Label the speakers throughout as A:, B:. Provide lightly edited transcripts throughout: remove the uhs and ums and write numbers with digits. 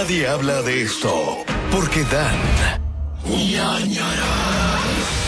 A: Nadie habla de esto porque dan ñañaras.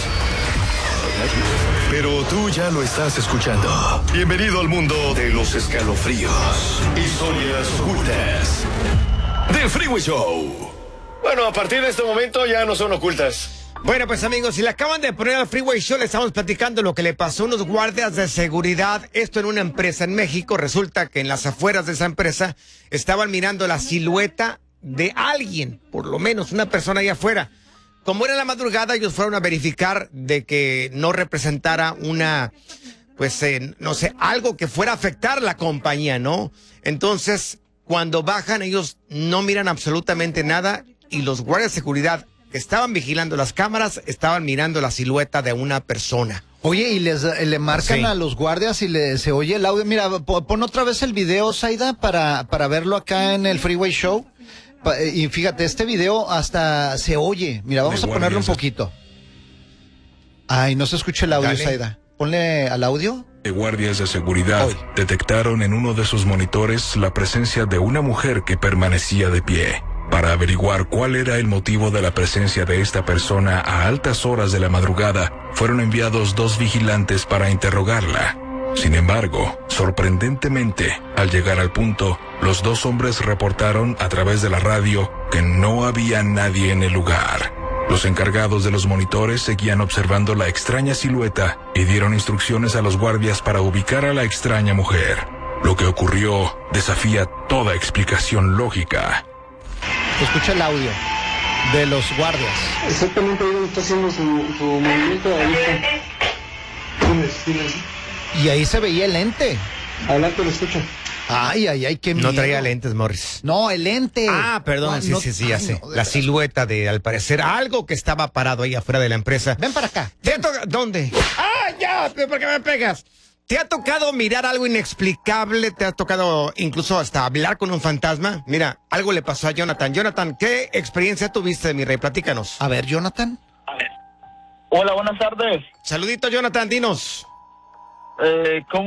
A: Pero tú ya lo estás escuchando. Bienvenido al mundo de los escalofríos, historias ocultas del Freeway Show. Bueno, a partir de este momento ya no son ocultas.
B: Bueno, pues amigos, si le acaban de poner al Freeway Show, le estamos platicando lo que le pasó a unos guardias de seguridad. Esto en una empresa en México. Resulta que en las afueras de esa empresa estaban mirando la silueta de alguien, por lo menos una persona allá afuera. Como era la madrugada, ellos fueron a verificar de que no representara una, pues, no sé, algo que fuera a afectar la compañía, ¿no? Entonces, cuando bajan, ellos no miran absolutamente nada y los guardias de seguridad que estaban vigilando las cámaras estaban mirando la silueta de una persona.
C: Oye, y le marcan a los guardias y se oye el audio. Mira, pon otra vez el video, Zaida, para verlo acá en el Freeway Show. Y fíjate, este video hasta se oye. Mira, vamos a ponerlo un poquito. Ay, no se escucha el audio, Zaida. Ponle al audio.
D: De guardias de seguridad detectaron en uno de sus monitores la presencia de una mujer que permanecía de pie. Para averiguar cuál era el motivo de la presencia de esta persona a altas horas de la madrugada, fueron enviados 2 vigilantes para interrogarla. Sin embargo, sorprendentemente, al llegar al punto, los 2 hombres reportaron a través de la radio que no había nadie en el lugar. Los encargados de los monitores seguían observando la extraña silueta y dieron instrucciones a los guardias para ubicar a la extraña mujer. Lo que ocurrió desafía toda explicación lógica.
C: Escucha el audio de los guardias.
E: Exactamente ahí donde está haciendo su movimiento, ahí está.
C: Y ahí se veía el lente.
E: Adelante, lo escucha.
C: Ay, qué miedo.
B: No traía lentes, Morris.
C: No, el lente.
B: Ah, perdón, sí, ya sé. La silueta de, al parecer, algo que estaba parado ahí afuera de la empresa.
C: Ven para acá.
B: ¿Dónde? ¡Ah, ya! ¿Por qué me pegas? ¿Te ha tocado mirar algo inexplicable? ¿Te ha tocado incluso hasta hablar con un fantasma? Mira, algo le pasó a Jonathan. Jonathan, ¿qué experiencia tuviste, mi rey? Platícanos.
C: A ver, Jonathan.
F: Hola, buenas tardes.
B: Saludito, Jonathan, dinos.
F: ¿Cómo